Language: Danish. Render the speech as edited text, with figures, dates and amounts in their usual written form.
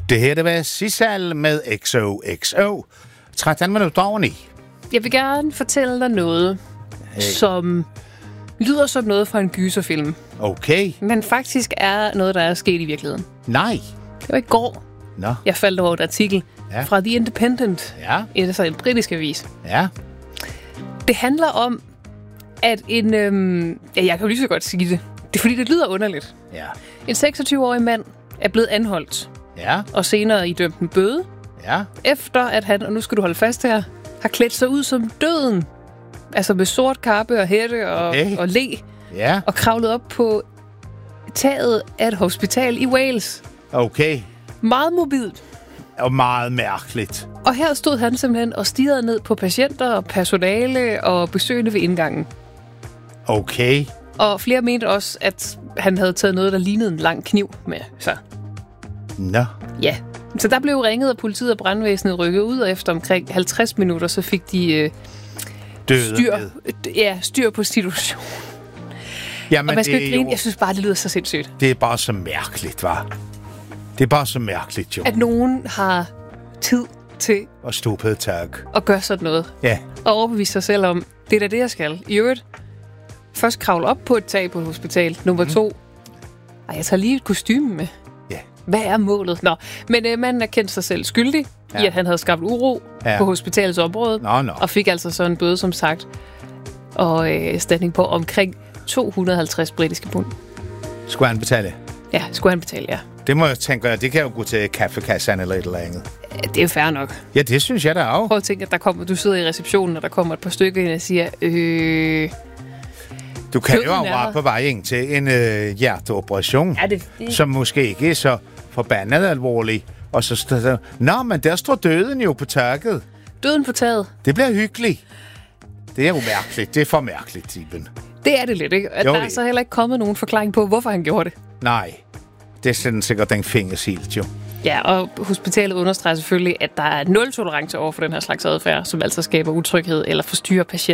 Det her, det var Sissal med XOXO. 13 minutter over 9. Jeg vil gerne fortælle dig noget, som lyder som noget fra en gyserfilm. Okay. Men faktisk er noget, der er sket i virkeligheden. Nej. Det var i går. Nå. Jeg faldt over et artikel fra The Independent. Ja. Altså en britisk avis. Ja. Det handler om, at en... jeg kan jo lige så godt sige det. Det er fordi, det lyder underligt. Ja. En 26-årig mand er blevet anholdt. Ja. Og senere idømt en bøde. Ja. Efter at han, og nu skal du holde fast her, har klædt sig ud som døden. Altså med sort kappe og hætte og le. Ja. Og kravlet op på taget af et hospital i Wales. Okay. Meget mobilt. Og meget mærkeligt. Og her stod han simpelthen og stirrede ned på patienter og personale og besøgende ved indgangen. Okay. Og flere mente også, at han havde taget noget, der lignede en lang kniv med sig. Nå. Ja. Så der blev ringet, og politiet og brandvæsenet rykkede ud, og efter omkring 50 minutter, så fik de styr på situationen. Jamen, og man skal grine. Jo, jeg synes bare, det lyder så sindssygt. det er bare så mærkeligt, hva'? Det er bare så mærkeligt, jo. At nogen har tid til Og stå på et tag. at gøre sådan noget. Ja. Og overbevise sig selv om, det er da det, jeg skal. I øvrigt, først kravle op på et tag på et hospital. Nummer 2, jeg tager lige et kostume med. Ja. Hvad er målet? Nå, men manden erkendte sig selv skyldig i, at han havde skabt uro på hospitalets område. Nå. Og fik altså så en bøde, som sagt. Og standing på omkring 250 britiske pund. Skulle han betale? Ja, skulle han betale, ja. Det må jeg tænke, det kan jo gå til kaffekassen eller et eller andet. Det er jo fair nok. Ja, det synes jeg da også. Prøv at tænke, at du sidder i receptionen, og der kommer et par stykker ind og siger, Du kan jo være på vej ind til en hjerteoperation, som måske ikke er så forbandet alvorlig. Og så står der, nå, men der står døden jo på taget. Døden på taget. Det bliver hyggeligt. Det er jo mærkeligt. Det er for mærkeligt, typen. Det er det lidt, ikke? Der er så heller ikke kommet nogen forklaring på, hvorfor han gjorde det. Nej. Det er sådan sikkert den fingersilt, jo. Ja, og hospitalet understreger selvfølgelig, at der er 0 tolerance over for den her slags adfærd, som altså skaber utryghed eller forstyrrer patienten.